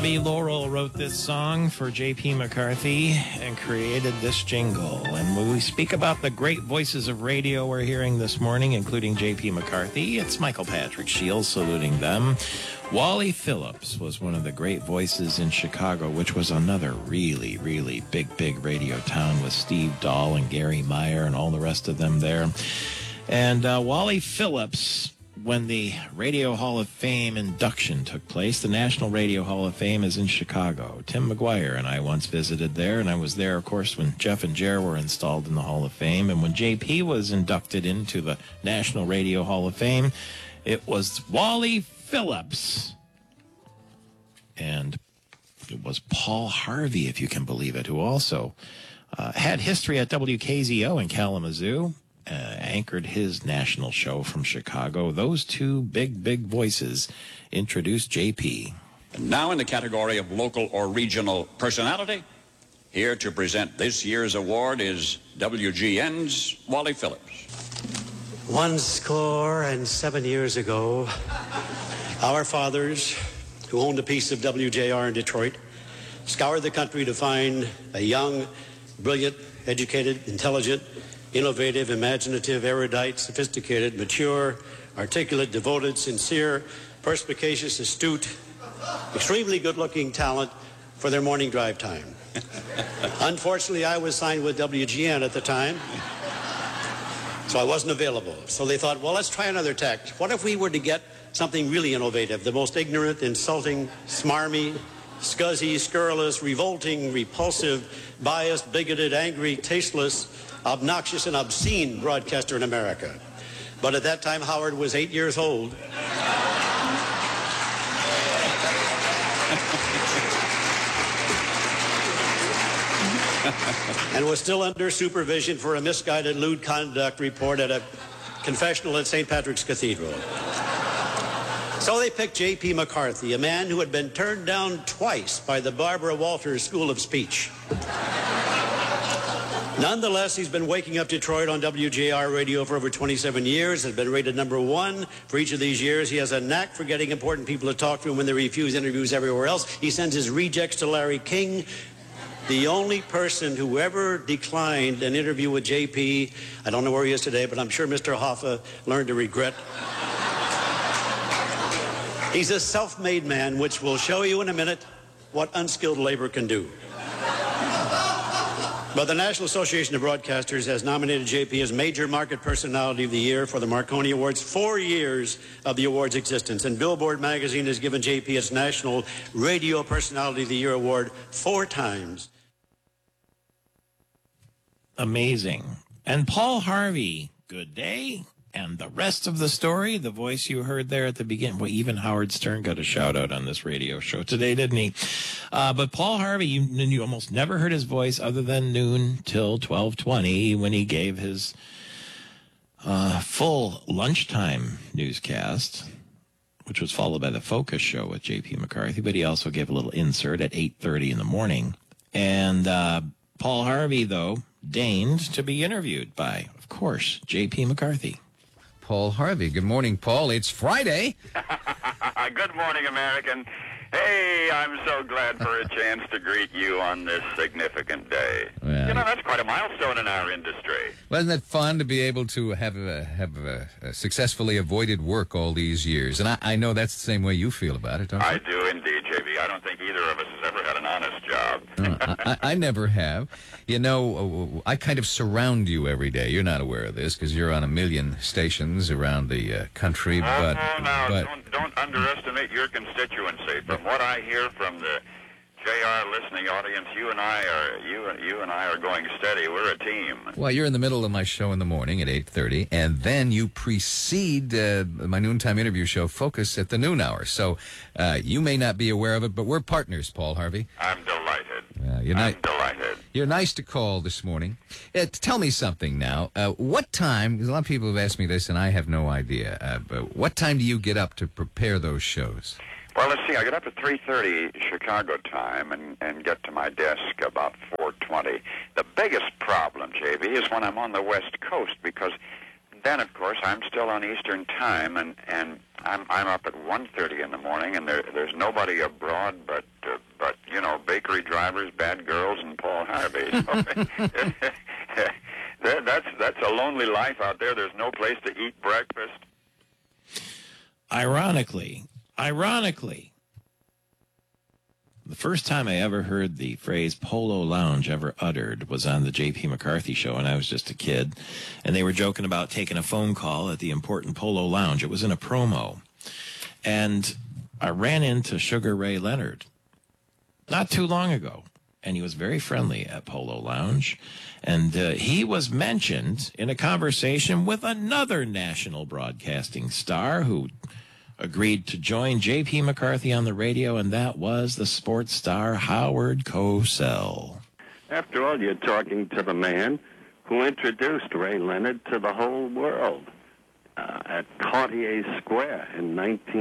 B. Laurel wrote this song for J.P. McCarthy and created this jingle. And when we speak about the great voices of radio we're hearing this morning, including J.P. McCarthy, it's Michael Patrick Shields saluting them. Wally Phillips was one of the great voices in Chicago, which was another really, really big radio town with Steve Dahl and Gary Meyer and all the rest of them there. And Wally Phillips, when the Radio Hall of Fame induction took place, the National Radio Hall of Fame is in Chicago. Tim McGuire and I once visited there, and I was there, of course, when Jeff and Jer were installed in the Hall of Fame. And when JP was inducted into the National Radio Hall of Fame, it was Wally Phillips. And it was Paul Harvey, if you can believe it, who also had history at WKZO in Kalamazoo. Anchored his national show from Chicago. Those two big voices introduced JP. Now in the category of local or regional personality, here to present this year's award is WGN's Wally Phillips. 7 years ago, our fathers, who owned a piece of WJR in Detroit, scoured the country to find a young, brilliant, educated, intelligent, innovative, imaginative, erudite, sophisticated, mature, articulate, devoted, sincere, perspicacious, astute, extremely good-looking talent for their morning drive time. Unfortunately, I was signed with WGN at the time, so I wasn't available. So they thought, well, let's try another tack. What if we were to get something really innovative, the most ignorant, insulting, smarmy, scuzzy, scurrilous, revolting, repulsive, biased, bigoted, angry, tasteless, obnoxious and obscene broadcaster in America. But at that time, Howard was 8 years old. And was still under supervision for a misguided lewd conduct report at a confessional at St. Patrick's Cathedral. So they picked J.P. McCarthy, a man who had been turned down twice by the Barbara Walters School of Speech. Nonetheless, he's been waking up Detroit on WJR radio for over 27 years, has been rated #1 for each of these years. He has a knack for getting important people to talk to him when they refuse interviews everywhere else. He sends his rejects to Larry King. The only person who ever declined an interview with JP, I don't know where he is today, but I'm sure Mr. Hoffa learned to regret. He's a self-made man, which will show you in a minute what unskilled labor can do. But the National Association of Broadcasters has nominated JP as Major Market Personality of the Year for the Marconi Awards 4 years of the award's existence. And Billboard magazine has given JP its National Radio Personality of the Year award 4 times. Amazing. And Paul Harvey, good day. And the rest of the story, the voice you heard there at the beginning. Well, even Howard Stern got a shout-out on this radio show today, didn't he? But Paul Harvey, you almost never heard his voice other than noon till 12:20 when he gave his full lunchtime newscast, which was followed by the Focus show with J.P. McCarthy. But he also gave a little insert at 8:30 in the morning. And Paul Harvey, though, deigned to be interviewed by, of course, J.P. McCarthy. Paul Harvey. Good morning, Paul. It's Friday. Good morning, American. Hey, I'm so glad for a chance to greet you on this significant day. Well, you know, that's quite a milestone in our industry. Wasn't it fun to be able to have successfully avoided work all these years? And I know that's the same way you feel about it, don't you? I do indeed, JB. I don't think either of us has ever had an honest job. I never have. You know, I kind of surround you every day. You're not aware of this because you're on a million stations around the country. But don't underestimate your constituency. From what I hear from the JR listening audience, you and I are going steady. We're a team. Well, you're in the middle of my show in the morning at 8:30, and then you precede my noontime interview show, Focus, at the noon hour. So you may not be aware of it, but we're partners, Paul Harvey. I'm delighted. I'm delighted. You're nice to call this morning. Tell me something now. What time, because a lot of people have asked me this, and I have no idea, but what time do you get up to prepare those shows? Well, let's see. I get up at 3:30 Chicago time and get to my desk about 4:20. The biggest problem, JB, is when I'm on the West Coast because then, of course, I'm still on Eastern Time, and I'm up at 1:30 in the morning, and there's nobody abroad but bakery drivers, bad girls, and Paul Harvey. So that's a lonely life out there. There's no place to eat breakfast. Ironically, the first time I ever heard the phrase Polo Lounge ever uttered was on the J.P. McCarthy show, and I was just a kid, and they were joking about taking a phone call at the important Polo Lounge. It was in a promo, and I ran into Sugar Ray Leonard not too long ago, and he was very friendly at Polo Lounge, and he was mentioned in a conversation with another national broadcasting star who agreed to join J.P. McCarthy on the radio, and that was the sports star Howard Cosell. After all, you're talking to the man who introduced Ray Leonard to the whole world at Cartier Square in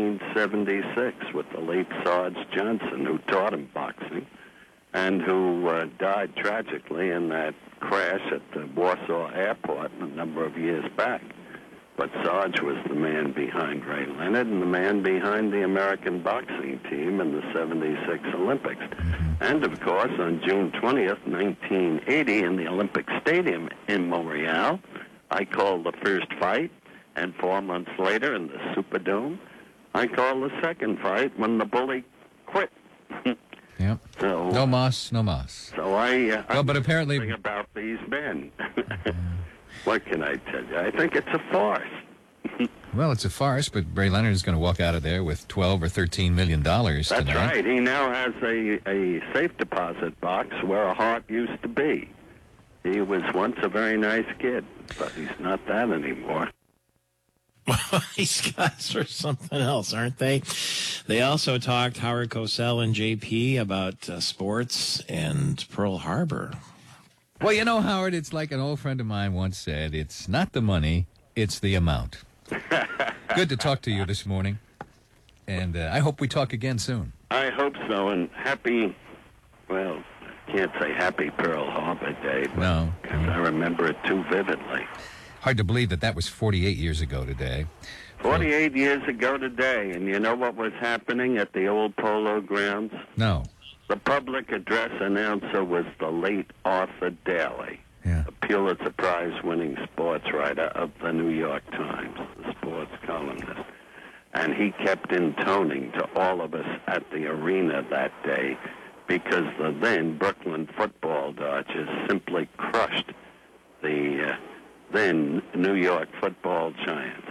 1976 with the late Sarge Johnson, who taught him boxing and who died tragically in that crash at the Warsaw Airport a number of years back. But Sarge was the man behind Ray Leonard and the man behind the American boxing team in the 76 Olympics. And, of course, on June 20th, 1980, in the Olympic Stadium in Montreal, I called the first fight, and 4 months later in the Superdome, I called the second fight when the bully quit. Yep. So, no mas. So I but apparently think about these men. What can I tell you? I think it's a farce. Well, it's a farce, but Ray Leonard is going to walk out of there with $12 or $13 million tonight. That's right. He now has a safe deposit box where a heart used to be. He was once a very nice kid, but he's not that anymore. Well, these guys are something else, aren't they? They also talked, Howard Cosell and JP, about sports and Pearl Harbor. Well, you know, Howard, it's like an old friend of mine once said, it's not the money, it's the amount. Good to talk to you this morning, and I hope we talk again soon. I hope so, and happy, well, can't say happy Pearl Harbor Day, but no. I remember it too vividly. Hard to believe that was 48 years ago today. 48 years ago today, and you know what was happening at the old Polo Grounds? No. The public address announcer was the late Arthur Daly, a Pulitzer Prize-winning sports writer of the New York Times, the sports columnist. And he kept intoning to all of us at the arena that day because the then Brooklyn football Dodgers simply crushed the then New York football Giants,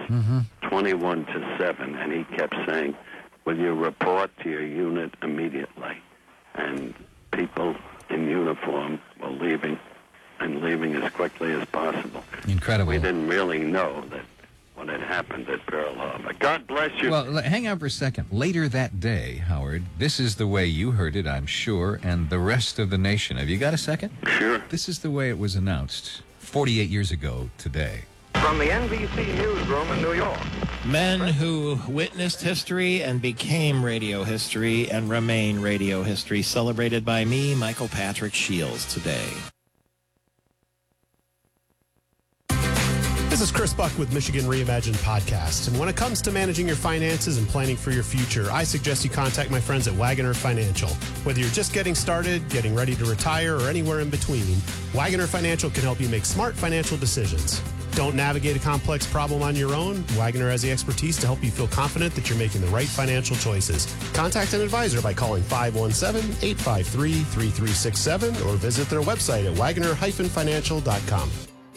21-7. And he kept saying, will you report to your unit immediately? And people in uniform were leaving as quickly as possible. Incredible. We didn't really know that what had happened at Pearl Harbor. God bless you. Well, hang on for a second. Later that day, Howard, this is the way you heard it, I'm sure, and the rest of the nation. Have you got a second? Sure. This is the way it was announced 48 years ago today. From the NBC newsroom in New York. Men who witnessed history and became radio history and remain radio history, celebrated by me, Michael Patrick Shields, today. This is Chris Buck with Michigan Reimagined Podcast. And when it comes to managing your finances and planning for your future, I suggest you contact my friends at Wagoner Financial. Whether you're just getting started, getting ready to retire, or anywhere in between, Wagoner Financial can help you make smart financial decisions. Don't navigate a complex problem on your own. Wagoner has the expertise to help you feel confident that you're making the right financial choices. Contact an advisor by calling 517-853-3367 or visit their website at wagoner-financial.com.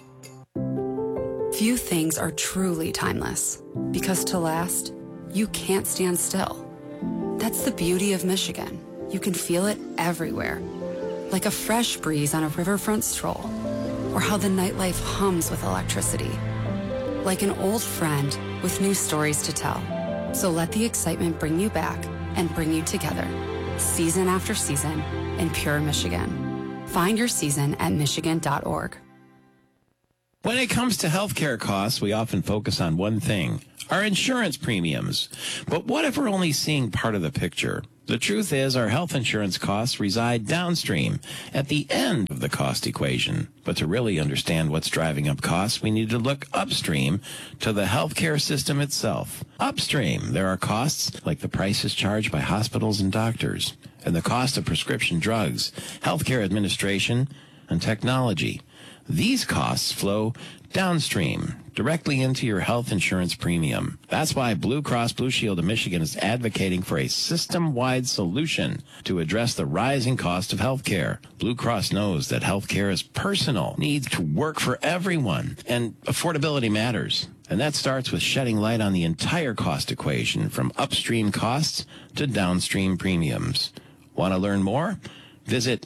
Few things are truly timeless, because to last, you can't stand still. That's the beauty of Michigan. You can feel it everywhere, like a fresh breeze on a riverfront stroll, or how the nightlife hums with electricity, like an old friend with new stories to tell. So let the excitement bring you back and bring you together, season after season, in pure Michigan. Find your season at michigan.org. When it comes to healthcare costs, we often focus on one thing, our insurance premiums. But what if we're only seeing part of the picture? The truth is, our health insurance costs reside downstream, at the end of the cost equation. But to really understand what's driving up costs, we need to look upstream to the healthcare system itself. Upstream, there are costs like the prices charged by hospitals and doctors, and the cost of prescription drugs, healthcare administration, and technology. These costs flow downstream, directly into your health insurance premium. That's why Blue Cross Blue Shield of Michigan is advocating for a system-wide solution to address the rising cost of health care. Blue Cross knows that health care is personal, needs to work for everyone, and affordability matters. And that starts with shedding light on the entire cost equation, from upstream costs to downstream premiums. Want to learn more? Visit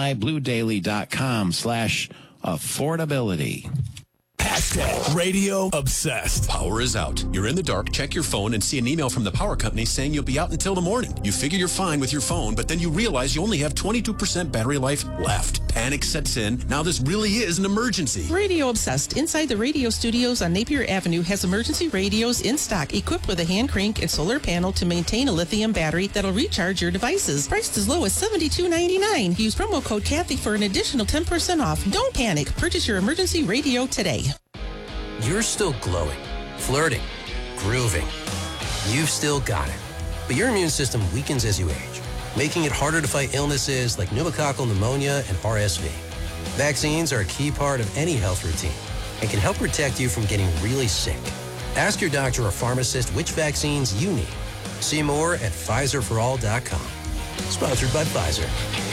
mibluedaily.com/affordability. Hashtag Radio Obsessed. Power is out. You're in the dark, check your phone, and see an email from the power company saying you'll be out until the morning. You figure you're fine with your phone, but then you realize you only have 22% battery life left. Panic sets in. Now this really is an emergency. Radio Obsessed, inside the radio studios on Napier Avenue, has emergency radios in stock, equipped with a hand crank and solar panel to maintain a lithium battery that'll recharge your devices. Priced as low as $72.99. Use promo code Kathy for an additional 10% off. Don't panic. Purchase your emergency radio today. You're still glowing, flirting, grooving. You've still got it. But your immune system weakens as you age, making it harder to fight illnesses like pneumococcal pneumonia and RSV. Vaccines are a key part of any health routine and can help protect you from getting really sick. Ask your doctor or pharmacist which vaccines you need. See more at PfizerForAll.com. Sponsored by Pfizer.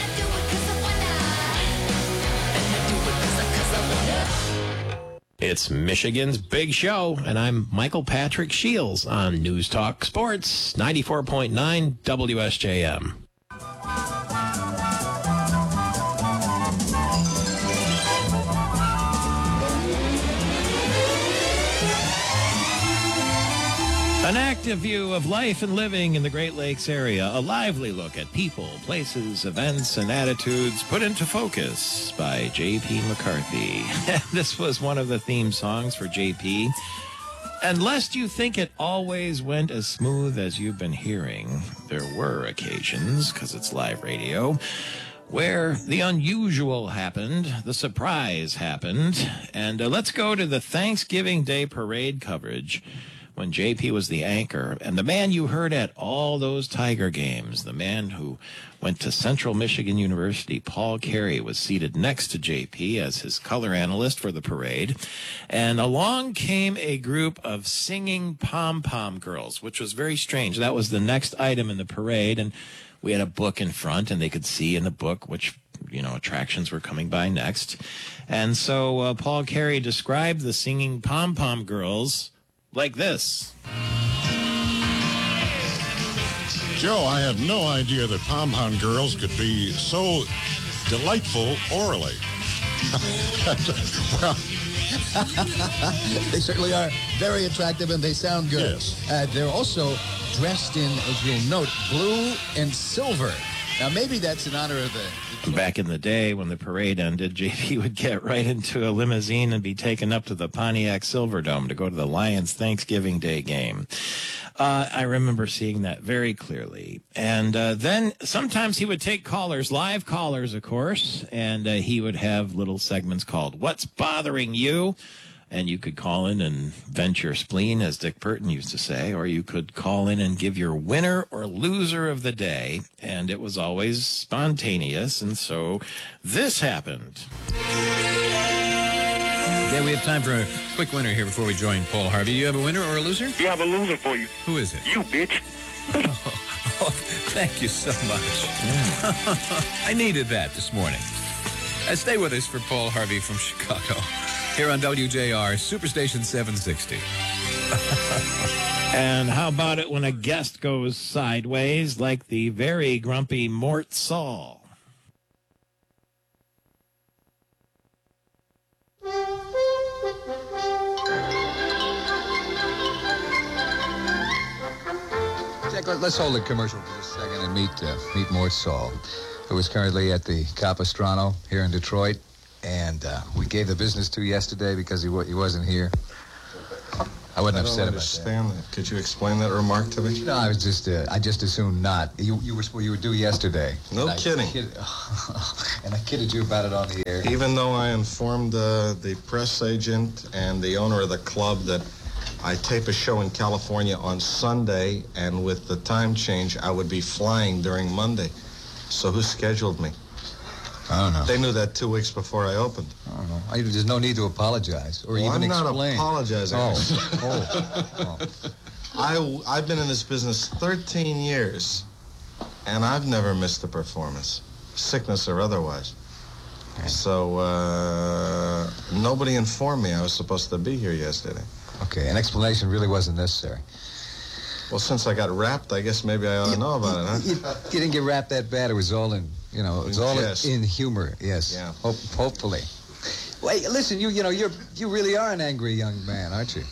It's Michigan's Big Show, and I'm Michael Patrick Shields on News Talk Sports, 94.9 WSJM. An active view of life and living in the Great Lakes area, a lively look at people, places, events, and attitudes put into focus by J.P. McCarthy. This was one of the theme songs for J.P. And lest you think it always went as smooth as you've been hearing, there were occasions, because it's live radio, where the unusual happened, the surprise happened. And let's go to the Thanksgiving Day parade coverage, when JP was the anchor, and the man you heard at all those Tiger games, the man who went to Central Michigan University, Paul Carey, was seated next to JP as his color analyst for the parade. And along came a group of singing pom-pom girls, which was very strange. That was the next item in the parade, and we had a book in front, and they could see in the book which attractions were coming by next. And so Paul Carey described the singing pom-pom girls like this. Joe, I had no idea that pom-pom girls could be so delightful orally. Well, they certainly are very attractive, and they sound good. Yes. They're also dressed in, as you'll note, blue and silver. Now, maybe that's in honor of the... Back in the day when the parade ended, JP would get right into a limousine and be taken up to the Pontiac Silverdome to go to the Lions Thanksgiving Day game. I remember seeing that very clearly. And then sometimes he would take callers, live callers, of course, and he would have little segments called What's Bothering You? And you could call in and vent your spleen, as Dick Burton used to say, or you could call in and give your winner or loser of the day. And it was always spontaneous. And so this happened. Yeah, we have time for a quick winner here before we join Paul Harvey. You have a winner or a loser? Yeah, I have a loser for you. Who is it? You, bitch. Oh, thank you so much. I needed that this morning. Stay with us for Paul Harvey from Chicago. Here on WJR, Superstation 760. And how about it when a guest goes sideways, like the very grumpy Mort Saul? Jack, let's hold the commercial for just a second and meet Mort Saul, who is currently at the Capistrano here in Detroit. And we gave the business to yesterday because he wasn't here. I wasn't upset about understand that. Could you explain that remark to me? No, I was just, I just assumed not. You were due yesterday. No kidding. And I kidded you about it on the air. Even though I informed the press agent and the owner of the club that I tape a show in California on Sunday, and with the time change, I would be flying during Monday. So who scheduled me? I don't know. They knew that 2 weeks before I opened. I don't know. There's no need to apologize or even explain. I'm not apologizing. Oh. I've been in this business 13 years, and I've never missed a performance, sickness or otherwise. Okay. So nobody informed me I was supposed to be here yesterday. Okay, an explanation really wasn't necessary. Well, since I got rapped, I guess maybe I ought to know about it, huh? You didn't get rapped that bad. It was all in, it was all in humor. Yes. Yeah. Hopefully. Wait, listen, you really are an angry young man, aren't you?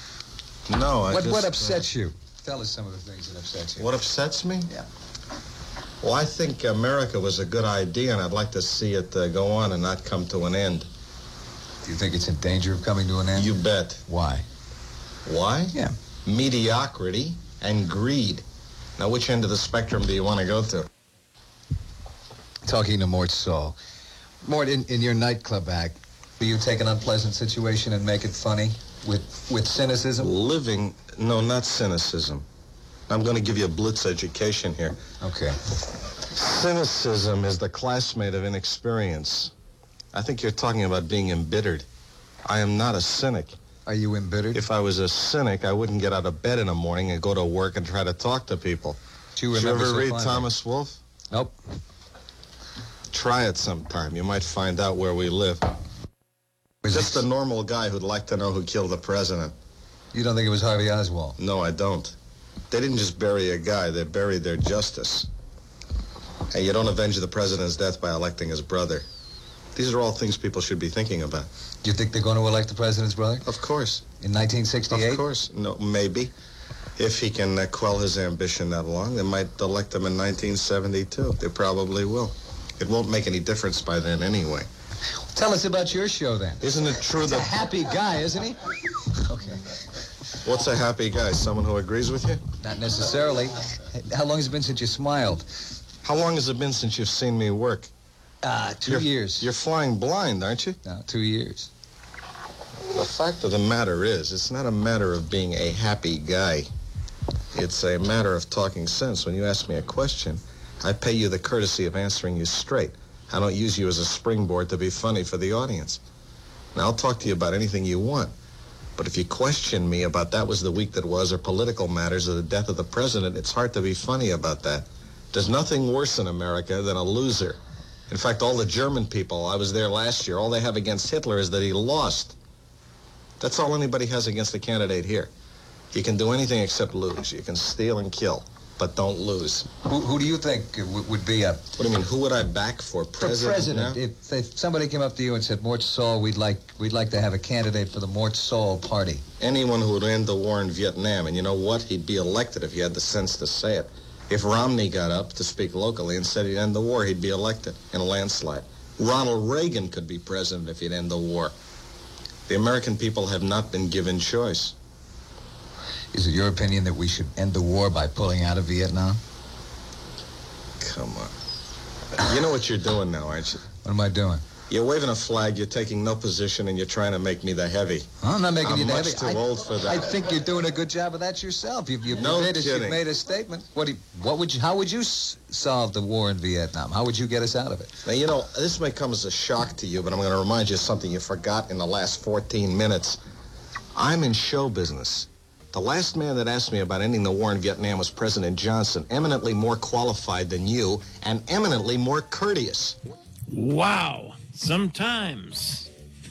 No, What upsets you? Tell us some of the things that upset you. What upsets me? Yeah. Well, I think America was a good idea, and I'd like to see it go on and not come to an end. Do you think it's in danger of coming to an end? You bet. Why? Why? Yeah. Mediocrity and greed. Now, which end of the spectrum do you want to go to? Talking to Mort Saul. Mort, in your nightclub act, do you take an unpleasant situation and make it funny with cynicism? No, not cynicism. I'm going to give you a blitz education here. Okay. Cynicism is the classmate of inexperience. I think you're talking about being embittered. I am not a cynic. Are you embittered? If I was a cynic, I wouldn't get out of bed in the morning and go to work and try to talk to people. Do you Did you ever read fondly? Thomas Wolfe? Nope. Try it sometime. You might find out where we live. Just a normal guy who'd like to know who killed the president. You don't think it was Harvey Oswald? No, I don't. They didn't just bury a guy. They buried their justice. And you don't avenge the president's death by electing his brother. These are all things people should be thinking about. Do you think they're going to elect the president's brother? Of course. In 1968? Of course. No, maybe. If he can quell his ambition that long, they might elect him in 1972. They probably will. It won't make any difference by then anyway. Tell us about your show, then. Isn't it true He's that... a happy guy, isn't he? Okay. What's a happy guy? Someone who agrees with you? Not necessarily. How long has it been since you smiled? How long has it been since you've seen me work? 2 years. You're flying blind, aren't you? No, 2 years. The fact of the matter is, it's not a matter of being a happy guy. It's a matter of talking sense. When you ask me a question, I pay you the courtesy of answering you straight. I don't use you as a springboard to be funny for the audience. Now, I'll talk to you about anything you want. But if you question me about that was the week that was, or political matters, or the death of the president, it's hard to be funny about that. There's nothing worse in America than a loser. In fact, all the German people, I was there last year, all they have against Hitler is that he lost. That's all anybody has against a candidate here. You can do anything except lose. You can steal and kill, but don't lose. Who do you think would be a... What do you mean, who would I back for president? If somebody came up to you and said, Mort Saul, we'd like to have a candidate for the Mort Saul party. Anyone who would end the war in Vietnam, and you know what? He'd be elected if he had the sense to say it. If Romney got up to speak locally and said he'd end the war, he'd be elected in a landslide. Ronald Reagan could be president if he'd end the war. The American people have not been given choice. Is it your opinion that we should end the war by pulling out of Vietnam? Come on. You know what you're doing now, aren't you? What am I doing? You're waving a flag, you're taking no position, and you're trying to make me the heavy. I'm not making you the heavy. I'm much too old for that. I think you're doing a good job of that yourself. You've No made kidding. You've made a statement. How would you solve the war in Vietnam? How would you get us out of it? Now, you know, this may come as a shock to you, but I'm going to remind you of something you forgot in the last 14 minutes. I'm in show business. The last man that asked me about ending the war in Vietnam was President Johnson, eminently more qualified than you and eminently more courteous. Wow. Sometimes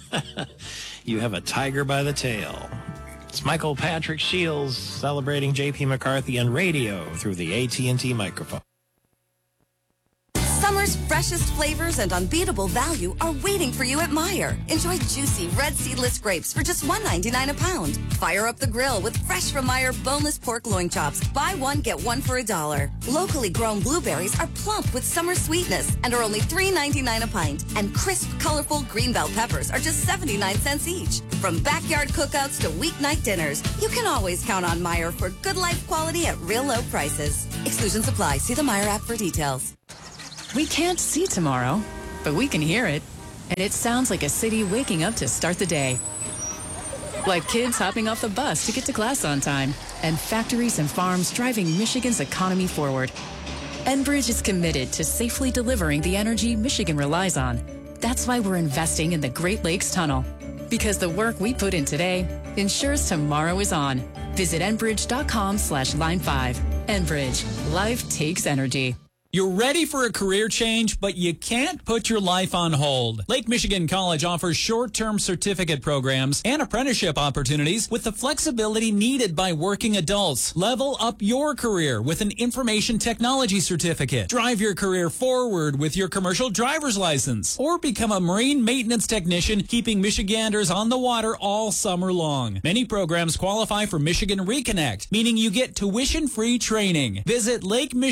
you have a tiger by the tail. It's Michael Patrick Shields celebrating J.P. McCarthy on radio through the AT&T microphone. Summer's freshest flavors and unbeatable value are waiting for you at Meijer. Enjoy juicy red seedless grapes for just $1.99 a pound. Fire up the grill with fresh from Meijer boneless pork loin chops. Buy one, get one for $1. Locally grown blueberries are plump with summer sweetness and are only $3.99 a pint. And crisp, colorful green bell peppers are just 79 cents each. From backyard cookouts to weeknight dinners, you can always count on Meijer for good life quality at real low prices. Exclusions apply. See the Meijer app for details. We can't see tomorrow, but we can hear it. And it sounds like a city waking up to start the day. Like kids hopping off the bus to get to class on time, and factories and farms driving Michigan's economy forward. Enbridge is committed to safely delivering the energy Michigan relies on. That's why we're investing in the Great Lakes Tunnel. Because the work we put in today ensures tomorrow is on. Visit Enbridge.com/line5. Enbridge. Life takes energy. You're ready for a career change, but you can't put your life on hold. Lake Michigan College offers short-term certificate programs and apprenticeship opportunities with the flexibility needed by working adults. Level up your career with an information technology certificate. Drive your career forward with your commercial driver's license. Or become a marine maintenance technician, keeping Michiganders on the water all summer long. Many programs qualify for Michigan Reconnect, meaning you get tuition-free training. Visit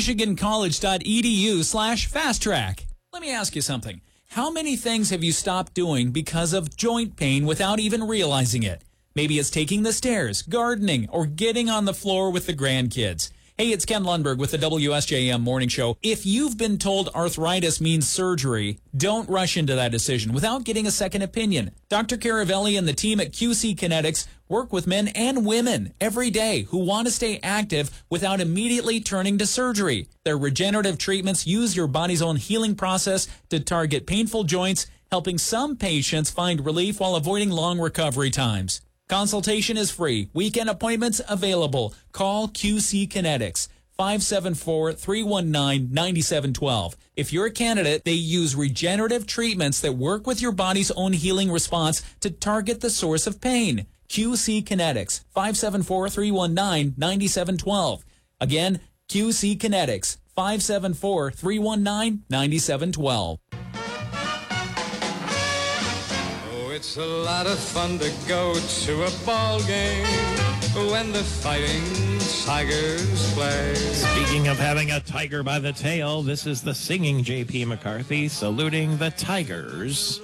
lakemichigancollege.edu/fast track. Let me ask you something. How many things have you stopped doing because of joint pain without even realizing it? Maybe it's taking the stairs, gardening, or getting on the floor with the grandkids. Hey, it's Ken Lundberg with the WSJM Morning Show. If you've been told arthritis means surgery, don't rush into that decision without getting a second opinion. Dr. Caravelli and the team at QC Kinetics work with men and women every day who want to stay active without immediately turning to surgery. Their regenerative treatments use your body's own healing process to target painful joints, helping some patients find relief while avoiding long recovery times. Consultation is free. Weekend appointments available. Call QC Kinetics, 574-319-9712. If you're a candidate, they use regenerative treatments that work with your body's own healing response to target the source of pain. QC Kinetics, 574-319-9712. Again, QC Kinetics, 574-319-9712. It's a lot of fun to go to a ball game when the Fighting Tigers play. Speaking of having a tiger by the tail, this is the singing J.P. McCarthy saluting the Tigers.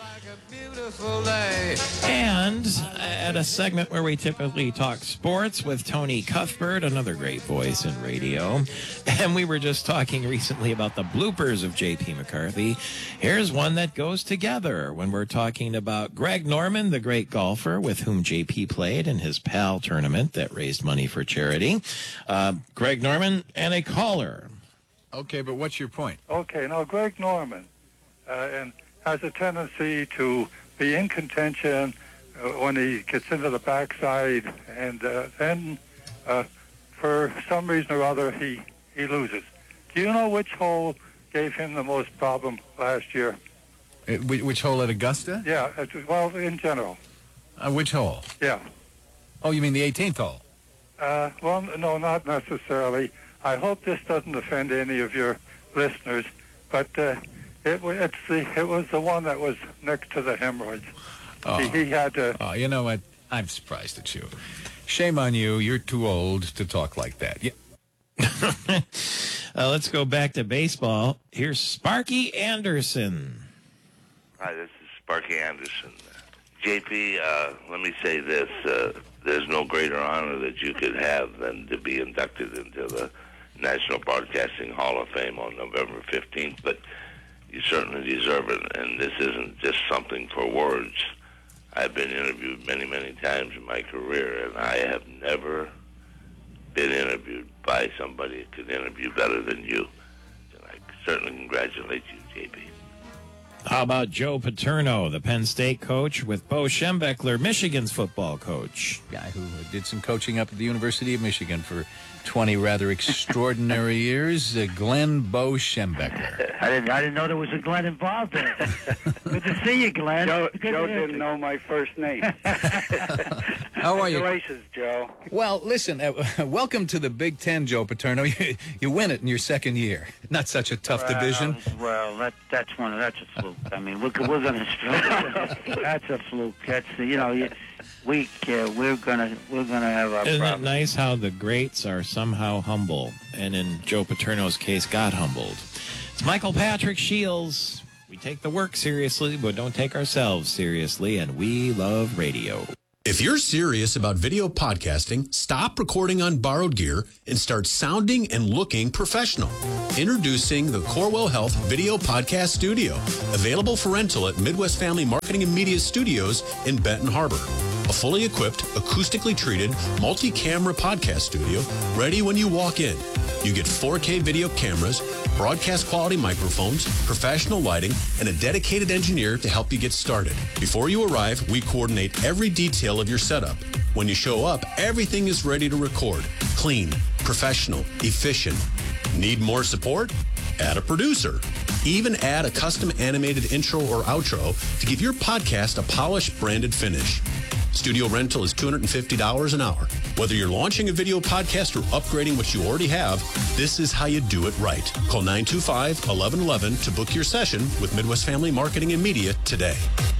And at a segment where we typically talk sports with Tony Cuthbert, another great voice in radio. And we were just talking recently about the bloopers of J.P. McCarthy. Here's one that goes together when we're talking about Greg Norman, the great golfer with whom J.P. played in his PAL tournament that raised money for charity. Greg Norman and a caller. Okay, but what's your point? Okay, now Greg Norman and has a tendency to be in contention when he gets into the backside, and then for some reason or other he loses. Do you know which hole gave him the most problem last year? Which hole at Augusta? Yeah, well, in general. Which hole? Yeah. Oh, you mean the 18th hole? Well, no, not necessarily. I hope this doesn't offend any of your listeners, but it was the one that was next to the hemorrhoids. Oh. He had to... Oh, you know what? I'm surprised at you. Shame on you. You're too old to talk like that. Yeah. Let's go back to baseball. Here's Sparky Anderson. Hi, this is Sparky Anderson. JP, let me say this. There's no greater honor that you could have than to be inducted into the National Broadcasting Hall of Fame on November 15th, but you certainly deserve it, and this isn't just something for words. I've been interviewed many, many times in my career, and I have never been interviewed by somebody who could interview better than you. And I certainly congratulate you, JP. How about Joe Paterno, the Penn State coach, with Bo Schembechler, Michigan's football coach? Guy who did some coaching up at the University of Michigan for 20 rather extraordinary years, Glenn Bo Schembechler. I didn't know there was a Glenn involved there. Good to see you, Glenn. Joe didn't know my first name. How are you? Congratulations, Joe. Well, listen, welcome to the Big Ten, Joe Paterno. You win it in your second year. Not such a tough division. Well, that's a fluke. I mean, we're gonna. That's a fluke. That's we're gonna have our Isn't problems. it nice how the greats are somehow humble, and in Joe Paterno's case, got humbled? It's Michael Patrick Shields. We take the work seriously, but don't take ourselves seriously, and we love radio. If you're serious about video podcasting, stop recording on borrowed gear and start sounding and looking professional. Introducing the Corewell Health Video Podcast Studio, available for rental at Midwest Family Marketing and Media Studios in Benton Harbor. A fully equipped, acoustically treated, multi-camera podcast studio ready when you walk in. You get 4K video cameras, broadcast quality microphones, professional lighting, and a dedicated engineer to help you get started. Before you arrive, we coordinate every detail of your setup. When you show up, everything is ready to record. Clean, professional, efficient. Need more support? Add a producer. Even add a custom animated intro or outro to give your podcast a polished, branded finish. Studio rental is $250 an hour. Whether you're launching a video podcast or upgrading what you already have, this is how you do it right. Call 925-1111 to book your session with Midwest Family Marketing and Media today.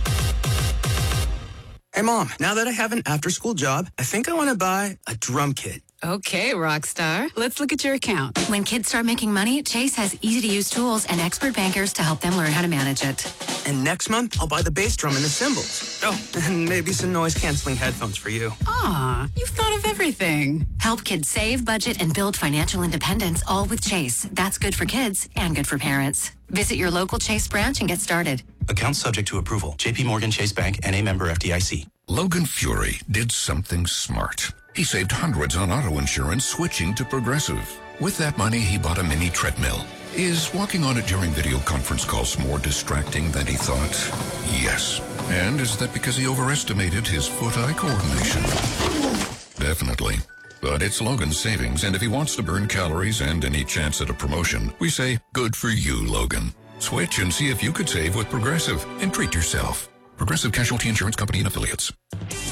Hey, Mom, now that I have an after-school job, I think I want to buy a drum kit. Okay, Rockstar. Let's look at your account. When kids start making money, Chase has easy-to-use tools and expert bankers to help them learn how to manage it. And next month, I'll buy the bass drum and the cymbals. Oh, and maybe some noise-canceling headphones for you. Aw, you've thought of everything. Help kids save, budget, and build financial independence, all with Chase. That's good for kids and good for parents. Visit your local Chase branch and get started. Account subject to approval. JP Morgan Chase Bank, N.A. member FDIC. Logan Fury did something smart. He saved hundreds on auto insurance switching to Progressive. With that money, he bought a mini treadmill. Is walking on it during video conference calls more distracting than he thought? Yes. And is that because he overestimated his foot-eye coordination? Definitely. But it's Logan's savings, and if he wants to burn calories and any chance at a promotion, we say, good for you, Logan. Switch and see if you could save with Progressive and treat yourself. Progressive Casualty Insurance Company and Affiliates.